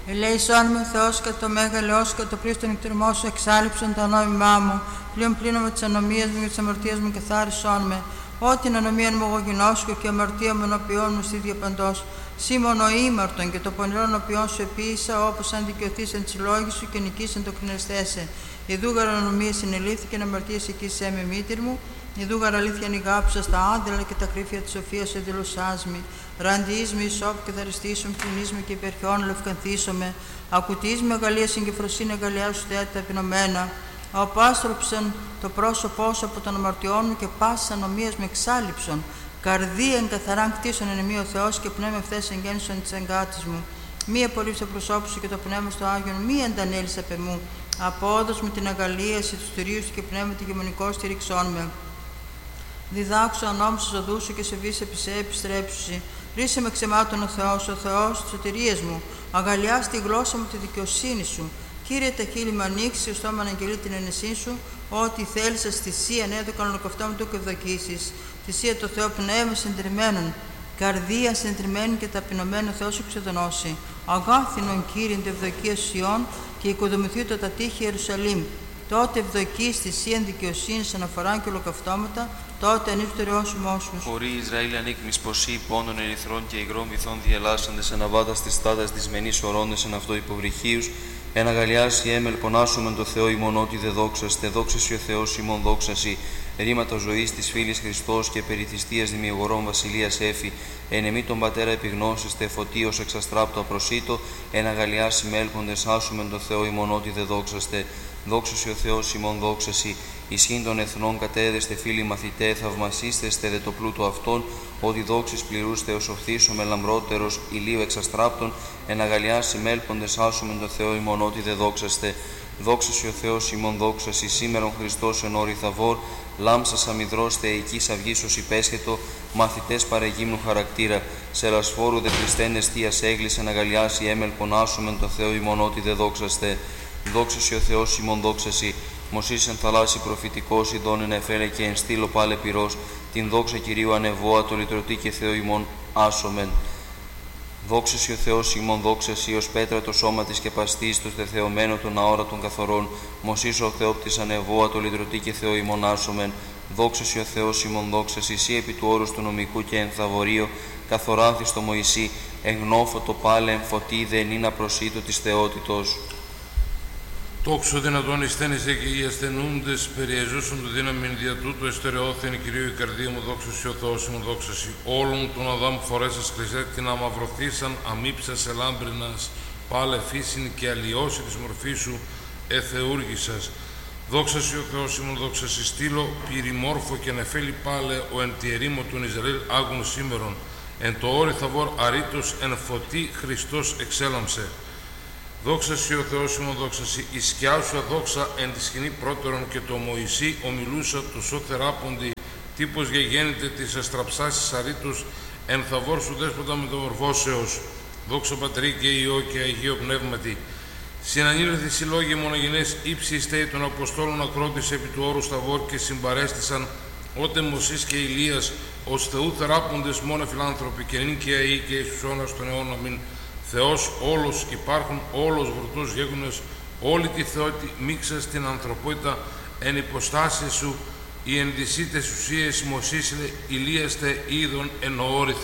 Ελέησόν με Θεός κατά το μέγαλος, κατά το πλήστον εκτιρμό σου, εξάλληψον τα νόμιμά μου. Πλέον πλύνομαι τις ανομίες μου και τις αμαρτίες μου, καθάρισόν με. Ό,τι την ανομία μου εγώ γινώσκω και αμαρτία μου ενώπιόν μου στήδια παντός. Σήμον ο ήμαρτον και το πονηρό ενώπιόν σου επίησα, όπως αν δικαιωθήσαν τις λόγοι σου και νικήσαν το κρινεστέσαι. Ιδού γαρανομία συνελήφθηκε να αμαρτίες εκεί σε με μήτυρ μου. Ιδού γαραλήθεια νιγάψα στα άδελα και τα κρύφια της σοφίας εδηλωσάσμη. Ραντιείς με ισόπ και θαριστήσουν, πλυνείς με και υπερχιών λευκανθήσομαι. Ακουτείς με αγαλίασιν και φροσύνη αγαλιά σου θέατα επινωμένα. Απάστροψαν το πρόσωπό σου από τον αμαρτιών μου και πάσης ανομίας με εξάλληψον. Καρδίαν καθαράν κτίσον εν ο Θεός και πνεύμα ευθές εγγέννησον της εγκάτης μου. Μη απολύψε προσώπου σου και το πνεύμα στο Άγιον, μη αντανέλεις απ' εμού. Απόδος με την αγαλίαση του στηρίου σου και πνεύμα τη γεμονικό στηρίξόν με. Διδάξου ανώμου στους οδούς σου και σε βύση επισέ επιστρέψουσι. Ρίσε με ξεμάτων ο Θεός της σωτηρίας μου. Αγαλιά στη γλώσσα μου τη δικαιοσύνη σου. Κύριε, τα χείλη μου ανοίξει, ο στόμα αναγγελεί την ενεσή σου. Ό,τι θέλεις στη θυσία, ναι, το κανονοκαυτό μου το ευδοκίσεις. Θυσία το Θεό πνεύμα συντριμμένον. Καρδία συντριμμένη και ταπεινωμένη ο Θεός σου ξεδονώσει. Αγάθινον Κύριε την ευδοκία Σιών και οικοδομηθεί το τα τείχη Ιερουσαλήμ. Τότε ευδοκείς θυσίαν δικαιοσύνης αναφοράν και ολοκαυτώματα, τότε ανήψου το ρεό σου μόσους. Χωρί Ισραήλ ανήκμης ποσί, πόνων ερυθρών και υγρών βυθών διελάσσαντες αναβάτας της στάδας της μενής ορώντες εν αυτό υποβρυχίους, εν αγαλιάσει έμελ πονάσομεν το Θεό ημών ότι δε δόξαστε, δόξασι ο Θεός ημών δόξασι, ρήματα ζωής της φίλης Χριστός και περιθυστίας δημιουργορών βασιλείας έφη, εν εμή τον πατέρα επιγνώσεστε, φωτίος εξαστράπτω απροσίτω, εν αγαλιάσει με έλποντες άσομεν το Θεό ημών ότι δε δόξαστε, δόξασι ο Θεός ημών δόξασι, ισχύν των εθνών κατέδεστε φίλοι μαθητέ, θαυμασίστεστε δε το πλούτο αυτών, ότι δόξης πληρούς θεοσοφθήσομε λαμπρότερος ηλίου εξαστράπτων, εν αγαλιάσει με έλποντες άσομεν το Θεό ημών ότι δε δόξαστε, δόξασι ο Θεός ημών δόξασι, σήμερον Χριστός εν όρη Θαβόρ, λάμψας αμυδρός θεϊκής αυγής ως υπέσχετο, μαθητές παρεγύμνου χαρακτήρα, σε ρασφόρου δε χριστένες θείας έγκλησεν αγαλιάσει έμελ πονάσομεν το Θεό ημών ότι δε δόξαστε, δόξασι ο Θεός ημών δόξασι, Μωσής εν θαλάσσι προφητικός ειδών εν εφέρε και εν στήλο πάλε πυρός, την δόξα Κυρίου ανεβόα το λυτρωτή και Θεό ημών άσομεν. Δόξασι ο Θεός ημών δόξασι, ως πέτρα το σώμα της και παστής, το τεθεωμένο των αόρατων καθορών, Μωσής ο Θεόπτης ανεβόα το λυτρωτή και Θεό ημών άσομεν. Δόξασι ο Θεός ημών δόξασι, εσύ επί του όρους του νομικού και εν θαβορείο, καθοράνθης το Μωυσή, εν γνώφο το πάλε εν φωτί δε νήνα προσήτω της θεότητος. Τόξο δυνατόν εισθένησε και οι ασθενούντες περιεζούσουν το δύναμιν δια τούτο εστερεώθεν Κυρίου η καρδία μου δόξασι ο Θεός μου δόξασι. Όλων των Αδάμ φορέσας χρυσέ την αμαυρωθήσαν αμύψας ελάμπρινας πάλε φύσιν και αλλοιώσει της μορφής σου εθεούργησας. Δόξασι ο Θεός μου δόξασι στήλο πυρημόρφο και νεφέλη πάλε ο εν τη ερήμο του Ισραήλ άγων σήμερον. Εν το όρι Θαβόρ αρήτως εν φωτί Χριστός εξέλαμψε. Δόξασι ο Θεός ημών δόξασι, η σκιά σου αδόξα εν τη σκηνή πρώτερον και το Μωυσή ομιλούσα του σω θεράποντι, τύπος γεγέννηται της αστραψάσης αρήτους, εν Θαβόρ σου δέσποτα μεταμορφώσεως. Δόξα Πατρί και Υιό και Αγίο Πνεύματι. Συνανήλωθη συλλόγοι μονογενές ύψη στέη των Αποστόλων ακρότης επί του όρου Θαβόρ και συμπαρέστησαν ότε Μωσής και Ηλίας ως Θεού θεράποντες μόνο φιλάνθρωποι και νυν και αεί και Ιησούς όνας των αιώνων αμήν. Θεός όλος υπάρχουν, όλος βρτός γέγονες, όλη τη θεότητα μίξα στην ανθρωπότητα, εν υποστάσεις σου, οι ενδυσίτες ουσίες Μωσής Ηλίας τε είδων εν όρη